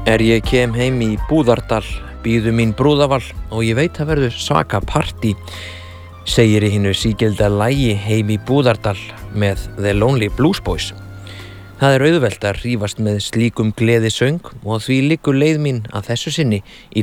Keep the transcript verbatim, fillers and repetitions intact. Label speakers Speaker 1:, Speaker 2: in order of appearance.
Speaker 1: Er ég kem heim í Búðardal, bíður mín brúðaval og ég veit að verður svaka partí, segir í hinu sígilda lagi Heim í Búðardal með The Lonely Blues Boys. Það er auðvelt að hrífast með slíkum gleðisöng og því liggur leið mín að þessu sinni í